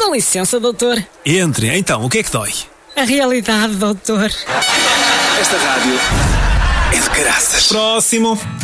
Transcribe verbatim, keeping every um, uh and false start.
Com licença, doutor. Entre, então, o que é que dói? A realidade, doutor. Esta rádio é de caraças. Próximo.